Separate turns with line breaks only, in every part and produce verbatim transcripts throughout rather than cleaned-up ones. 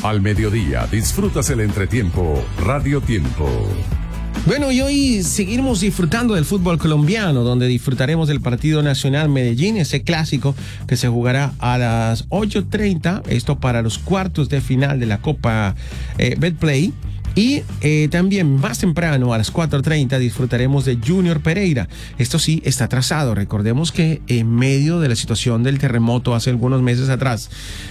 Al mediodía disfrutas el entretiempo Radio Tiempo.
Bueno, y hoy seguiremos disfrutando del fútbol colombiano, donde disfrutaremos del partido Nacional Medellín, ese clásico que se jugará a las ocho treinta, esto para los cuartos de final de la Copa eh, Betplay. Y eh, también más temprano, a las cuatro treinta, disfrutaremos de Junior Pereira. Esto sí está atrasado. Recordemos que en medio de la situación del terremoto hace algunos meses atrás,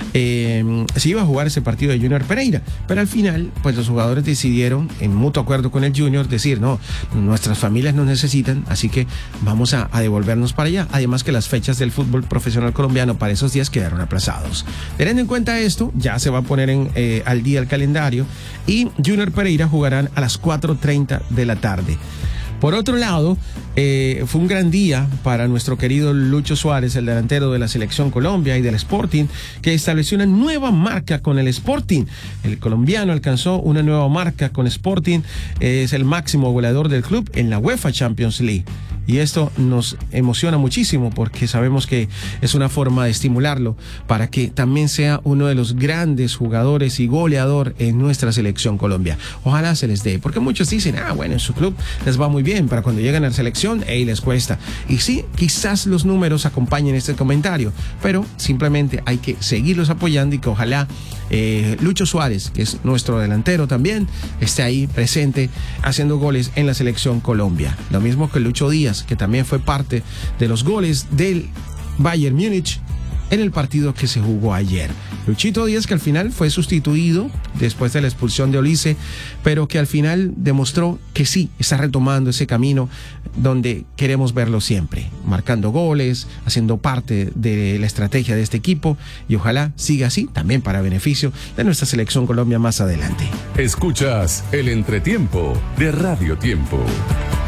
eh, se iba a jugar ese partido de Junior Pereira. Pero al final, pues los jugadores decidieron, en mutuo acuerdo con el Junior, decir, no, nuestras familias nos necesitan, así que vamos a, a devolvernos para allá. Además que las fechas del fútbol profesional colombiano para esos días quedaron aplazados. Teniendo en cuenta esto, ya se va a poner en, eh, al día el calendario y Junior Pereira jugarán a las cuatro treinta de la tarde. Por otro lado, eh, fue un gran día para nuestro querido Lucho Suárez, el delantero de la Selección Colombia y del Sporting, que estableció una nueva marca con el Sporting. El colombiano alcanzó una nueva marca con Sporting, eh, es el máximo goleador del club en la UEFA Champions League. Y esto nos emociona muchísimo porque sabemos que es una forma de estimularlo para que también sea uno de los grandes jugadores y goleador en nuestra Selección Colombia. Ojalá se les dé, porque muchos dicen, ah, bueno, en su club les va muy bien, pero cuando llegan a la selección, hey, les cuesta. Y sí, quizás los números acompañen este comentario, pero simplemente hay que seguirlos apoyando y que ojalá eh, Lucho Suárez, que es nuestro delantero también, esté ahí presente haciendo goles en la Selección Colombia. Lo mismo que Lucho Díaz, que también fue parte de los goles del Bayern Múnich en el partido que se jugó ayer. Luchito Díaz, que al final fue sustituido después de la expulsión de Olise, pero que al final demostró que sí, está retomando ese camino donde queremos verlo siempre, marcando goles, haciendo parte de la estrategia de este equipo, y ojalá siga así, también para beneficio de nuestra Selección Colombia más adelante.
Escuchas el entretiempo de Radio Tiempo.